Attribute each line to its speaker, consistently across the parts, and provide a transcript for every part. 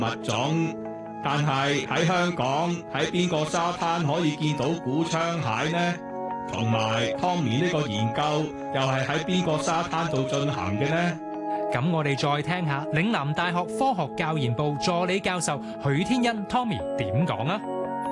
Speaker 1: 物種，但係喺香港喺邊個沙灘可以見到古槍蟹呢？同埋 Tommy 呢個研究又係喺邊個沙灘度進行嘅呢？
Speaker 2: 咁我哋再聽下嶺南大學科學教研部助理教授許天恩 Tommy 點講啊？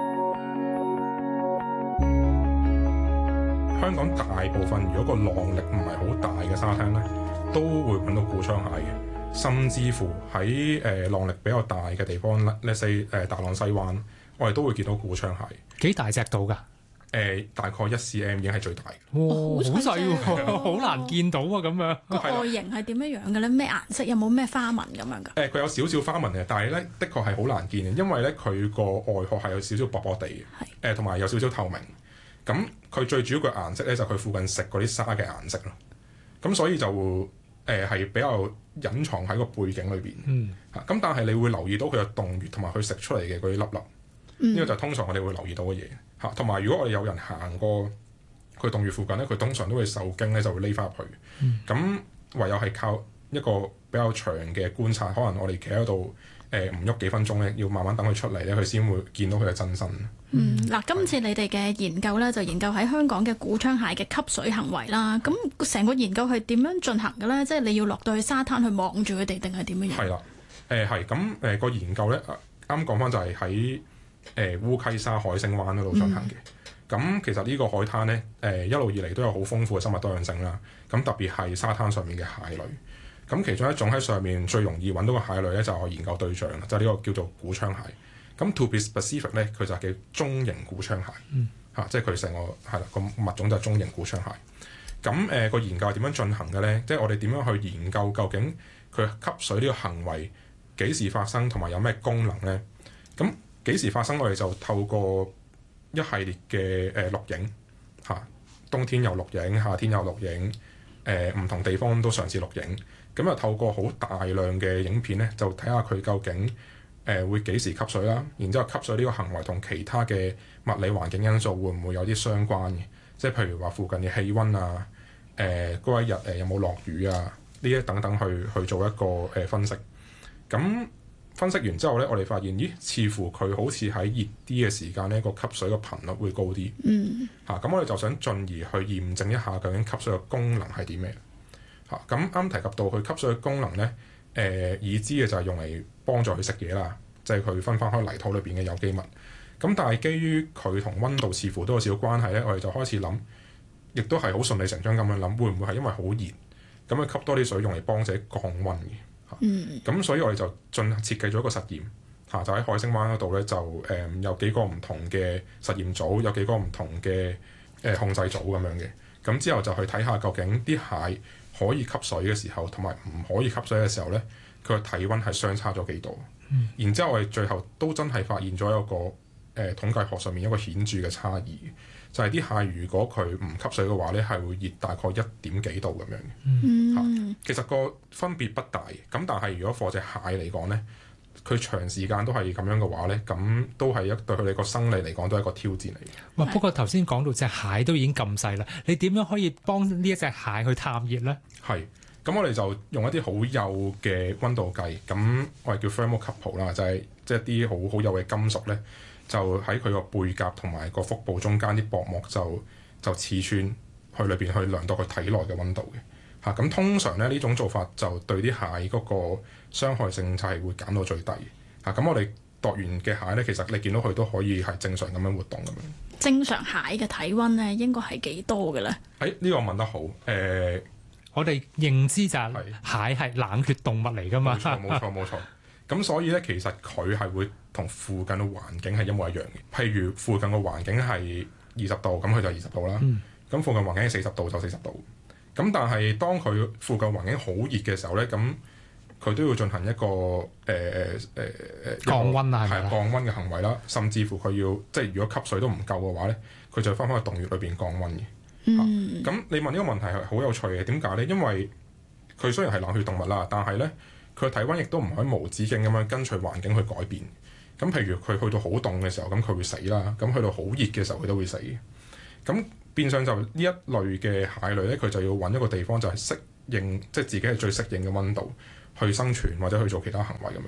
Speaker 3: 香港大部分如果個浪力唔係好大嘅沙灘咧，都會揾到古槍蟹嘅，甚至乎喺浪力比較大嘅地方咧，say 大浪西灣，我哋都會見到古槍蟹。
Speaker 2: 幾大隻到㗎？
Speaker 3: 大概1 cm 已經係最大嘅。
Speaker 2: 哇，好細喎，好難見到啊咁樣。
Speaker 4: 個外形係點樣嘅咧？咩顏色？有冇咩花紋咁樣㗎？
Speaker 3: 佢有少少花紋嘅，但係咧的確係好難見嘅，因為咧佢個外殼係有少少薄薄地嘅，同埋有少少透明。咁佢最主要嘅顏色咧就係佢附近食嗰啲沙嘅顏色咯。咁所以就係比較隱藏喺個背景裏邊。咁但係你會留意到佢嘅洞穴同埋佢食出嚟嘅嗰啲粒粒。呢個就通常我哋會留意到嘅嘢嚇，同埋如果我哋有人行過佢洞穴附近咧，佢通常都會受驚咧，就會匿翻入去。咁唯有係靠一個比較長嘅觀察，可能我哋企喺度唔喐幾分鐘咧，要慢慢等佢出嚟咧，佢先會見到佢嘅真身。
Speaker 4: 嗱，今次你哋嘅研究咧，就研究喺香港嘅古槍蟹嘅吸水行為啦。咁成個研究係點樣進行嘅咧？即係你要落到去沙灘去望住佢哋，定係點樣？
Speaker 3: 係啦，係咁個研究咧，啱講翻就係喺烏溪沙海星灣嗰度進行嘅。咁其實呢個海灘咧，一路以嚟都有好豐富嘅生物多樣性啦。咁特別係沙灘上面嘅蟹類。咁其中一種喺上面最容易揾到嘅蟹類咧，就係我研究對象啦，就係呢個叫做古槍蟹。咁 to be specific 咧，佢就係叫中型古槍蟹。即係佢成個係啦個物種就係中型古槍蟹。咁個研究係點樣進行嘅咧？即係我哋點樣去研究究竟佢吸水呢個行為幾時發生，同埋有咩功能咧？咁幾時發生？我哋就透過一系列嘅錄影冬天有錄影，夏天有錄影，唔同地方都嘗試錄影。咁就透過好大量嘅影片咧，就睇下佢究竟會幾時吸水啦。然之後吸水呢個行為同其他嘅物理環境因素會唔會有啲相關嘅？即係譬如話附近嘅氣温啊，嗰一日有冇落雨啊？呢一等等去做一個分析。咁分析完之後咧，我哋發現，咦，似乎佢好似喺熱啲嘅時間咧，個吸水嘅頻率會高啲。咁我哋就想進而去驗證一下究竟吸水嘅功能係啲咩？咁啱提及到佢吸水嘅功能咧，已知嘅就係用嚟幫助佢食嘢啦，即係佢分翻開泥土裏邊嘅有機物。咁但係基於佢同温度似乎都有少少關係咧，我哋就開始諗，亦都係好順理成章咁樣諗，會唔會係因為好熱咁去吸多啲水用嚟幫自己降温嘅？咁所以我哋就設計咗一個實驗，就喺海星灣嗰度咧，就有幾個唔同嘅實驗組，有幾個唔同嘅控制組咁樣嘅。咁之後就去睇下究竟啲蟹可以吸水嘅時候，同埋唔可以吸水嘅時候咧，佢嘅體温係相差咗幾多？然之後我哋最後都真係發現咗一個統計學上面一個顯著嘅差異，就係啲蟹如果佢唔吸水嘅話咧，係會熱大概1點幾度咁樣嘅。其實個分別不大，咁但係如果貨隻蟹嚟講咧，佢長時間都係咁樣嘅話咧，咁都係對佢哋個生理嚟講都係一個挑戰嚟嘅。
Speaker 2: 哇！不過頭先講到隻蟹都已經咁細啦，你點樣可以幫呢一隻蟹去探熱咧？
Speaker 3: 係，咁我哋就用一啲好幼嘅温度計，咁我哋叫 thermocouple 啦，就係即係一啲好幼嘅金屬咧，就喺佢個背甲同埋個腹部中間啲薄膜就刺穿去裏邊去量到佢體內嘅温度嘅。咁通常咧呢種做法就對啲蟹嗰個傷害性就係會減到最低。咁我哋度完嘅蟹咧，其實你見到佢都可以係正常咁樣活動咁樣。正常
Speaker 4: 蟹嘅體温咧應該係幾多嘅咧？
Speaker 3: 呢個問得好。
Speaker 2: 我哋認知就係蟹係冷血動物嚟㗎嘛。
Speaker 3: 冇錯。咁所以咧，其實佢係會同附近嘅環境係一模一樣嘅。譬如附近嘅環境係20度，咁佢就20度啦。咁附近環境係40度就40度。咁但係當佢附近環境好熱嘅時候咧，咁佢都要進行一個
Speaker 2: 降溫啊，
Speaker 3: 係降溫嘅行為啦。甚至乎佢要即係如果吸水都唔夠嘅話咧，佢就翻返去洞穴裏邊降溫嘅。咁你問呢個問題係好有趣嘅，點解咧？因為佢雖然係冷血動物啦，但係咧佢體溫亦都唔可以無止境咁樣跟隨環境去改變。咁譬如佢去到好凍嘅時候，咁佢會死啦；咁去到好熱嘅時候，佢都會死。咁變相就呢一類嘅蟹類咧，佢就要揾一個地方就係適應，即係自己係最適應嘅温度去生存或者去做其他行為咁樣。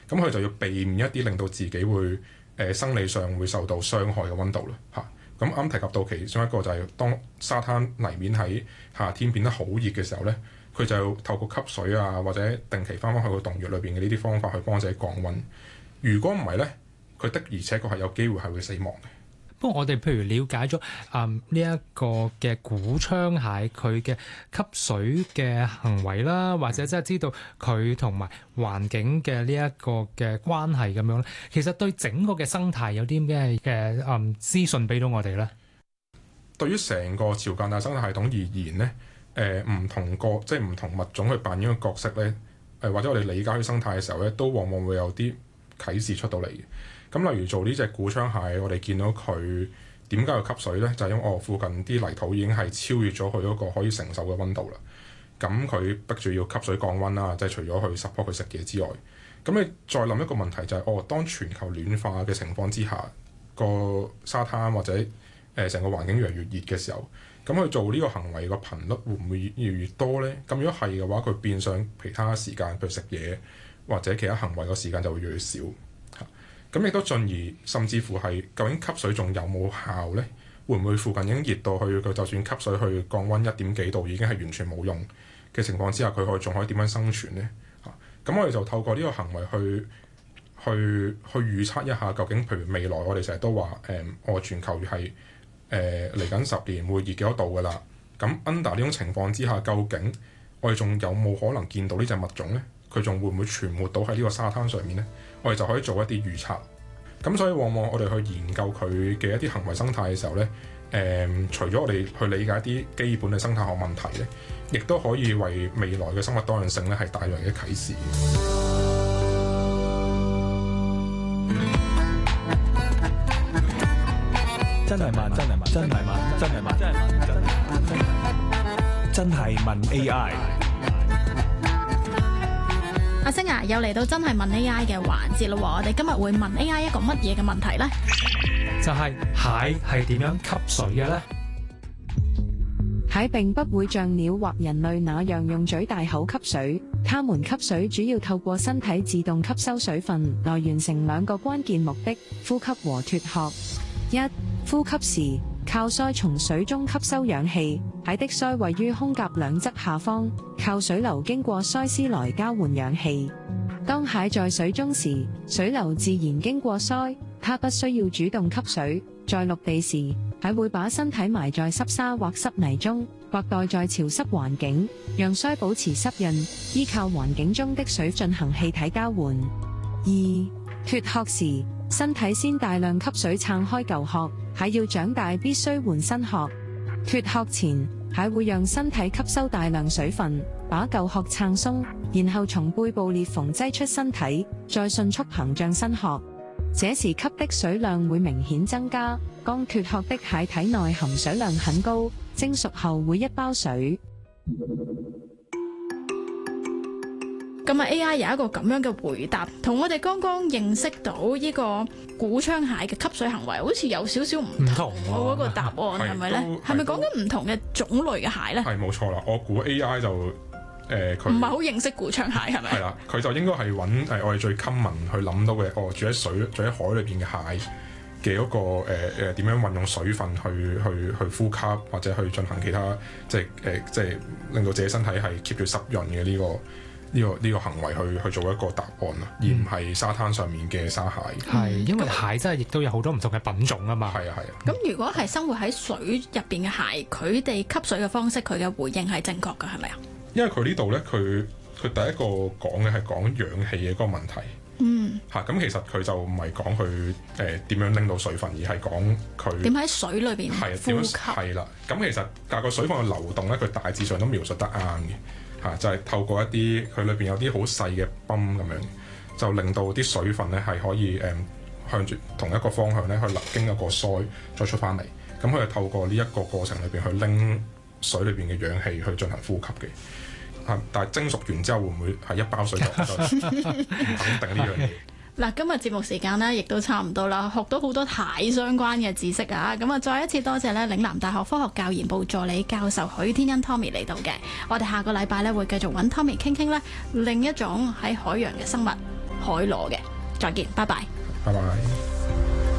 Speaker 3: 咁佢就要避免一啲令到自己會生理上會受到傷害嘅溫度啦嚇。咁啱提及到其中一個就係當沙灘泥面喺夏天變得好熱嘅時候咧，佢就透過吸水啊或者定期翻去個洞穴裏邊嘅呢啲方法去幫自己降溫。如果唔係咧，佢的而且確係有機會係會死亡嘅。
Speaker 2: 不過我哋譬如了解咗呢一個嘅古窗蟹佢嘅吸水嘅行為啦，或者即係知道佢同埋環境嘅呢一個嘅關係咁樣咧，其實對整個嘅生態有啲咩嘅資訊俾到我哋咧？對於
Speaker 3: 成個潮間帶生態系統而言咧，唔同物種去扮演嘅角色咧，或者我哋理解佢生態嘅時候咧，都往往會有啲啟示出到嚟嘅。咁例如做呢隻古窗蟹，我哋見到佢點解要吸水呢？就係因為附近啲泥土已經係超越咗佢嗰個可以承受嘅溫度啦。咁佢逼住要吸水降溫啦，即係除咗去 support 佢食嘢之外，咁你再諗一個問題就係，當全球暖化嘅情況之下，個沙灘或者成個環境越嚟越熱嘅時候，咁佢做呢個行為個頻率會唔會越嚟越多呢？咁如果係嘅話，佢變相其他時間譬如食嘢或者其他行為個時間就會越嚟越少。咁亦都進而甚至乎係究竟吸水仲有冇效呢？會唔會附近已經熱到去佢就算吸水去降溫1.幾度已經係完全冇用嘅情況之下，佢仲可以點樣生存呢？咁我哋就透過呢個行為去預測一下究竟，譬如未來我哋成日都話我全球係嚟緊10年會熱幾多度㗎啦。咁 under 呢種情況之下，究竟我哋仲有冇可能見到呢隻物種呢？佢仲會唔會存活到喺呢個沙灘上面呢？我哋就可以做一啲預測。咁所以往往我哋去研究佢嘅一啲行為生態嘅時候呢，除咗我哋去理解一啲基本嘅生態學問題呢，亦都可以為未來嘅生物多樣性呢係帶來嘅啟示。
Speaker 5: 真係問，真係問，真係問，真係問，真係問 AI。
Speaker 4: 阿星啊，又嚟到真係問 AI 嘅環節咯喎！我哋今日會問 AI 一個乜嘢嘅問題呢？
Speaker 2: 就係蟹係點樣吸水嘅呢？
Speaker 6: 蟹並不會像鳥或人類那樣用嘴大口吸水，它們吸水主要透過身體自動吸收水分，來完成兩個關鍵目的：呼吸和脫殼。一、呼吸時，靠鰓從水中吸收氧氣，蟹的鰓位於胸甲兩側下方，靠水流經過鰓絲來交換氧氣。當蟹在水中時，水流自然經過鰓，它不需要主動吸水。在陸地時，蟹會把身體埋在濕沙或濕泥中，或待在潮濕環境，讓鰓保持濕潤，依靠環境中的水進行氣體交換。二、脫殼時，身體先大量吸水撐開舊殼，蟹要長大必須換新殼。脫殼前，蟹會讓身體吸收大量水分，把舊殼撐鬆，然後從背部裂縫擠出身體，再迅速膨脹新殼。這時吸的水量會明顯增加。剛脫殼的蟹體內含水量很高，蒸熟後會一包水。
Speaker 4: 咁啊 AI 有一個咁樣嘅回答，同我哋剛剛認識到呢個古窗蟹嘅吸水行為，好似有少少唔同嗰個答案係咪咧？係咪講緊唔同嘅種類嘅蟹咧？
Speaker 3: 係冇錯啦，我估 AI 就佢唔
Speaker 4: 係好認識古窗蟹係咪？
Speaker 3: 係啦，佢就應該係揾我哋最 common 去諗到嘅，住喺海裏邊嘅蟹嘅嗰個點樣運用水分去呼吸或者去進行其他即係令到自己身體係 keep 住濕潤嘅呢個行為去做一個答案啦，而唔係沙灘上面嘅沙蟹。
Speaker 2: 係因為蟹真係亦都有好多唔同嘅品種啊嘛。
Speaker 3: 係啊。
Speaker 4: 咁如果係生活喺水入邊嘅蟹，佢哋吸水嘅方式，佢嘅回應係正確㗎，係咪啊？因為佢呢度咧，
Speaker 3: 佢第一個講嘅係講氧氣嘅嗰個問題。咁其實佢就唔係講佢點樣拎到水分，而係講佢
Speaker 4: 點喺水裏邊呼吸。
Speaker 3: 係啦，咁其實但係個水分嘅流動咧，佢大致上都描述得啱嘅。就係透過一啲佢裏邊有啲好細嘅泵咁樣，就令到啲水分咧係可以向住同一個方向咧去流經一個鰓再出翻嚟。咁佢係透過呢一個過程裏邊去拎水裏邊嘅氧氣去進行呼吸嘅。但係蒸熟完之後會唔會係一包水就唔肯定呢樣嘢？
Speaker 4: 嗱，今日節目時間呢亦都差唔多啦，學到好多蟹相關嘅知識啊！咁啊，再一次多謝咧嶺南大學科學教研部助理教授許天恩 Tommy 嚟到嘅。我哋下個禮拜咧會繼續揾 Tommy 傾傾咧另一種喺海洋嘅生物海螺嘅。 再見，拜拜。
Speaker 3: 拜拜。